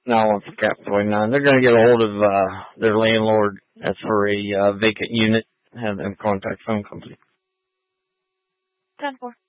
No, it's a Cap 29. They're going to get a hold of their landlord. That's for a vacant unit. Have them contact phone company. 10-4.